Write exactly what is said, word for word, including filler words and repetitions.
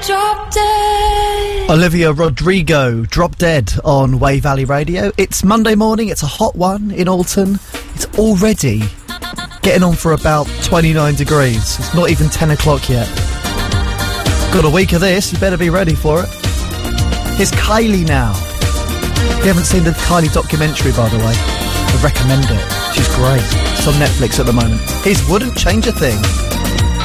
Drop Dead. Olivia Rodrigo, Drop Dead on Way Valley Radio. It's Monday morning, it's a hot one in Alton. It's already getting on for about twenty-nine degrees. It's not even ten o'clock yet. Got a week of this, you better be ready for it. Here's Kylie now. If you haven't seen the Kylie documentary, by the way, I recommend it. She's great. It's on Netflix at the moment. His Wouldn't Change a Thing.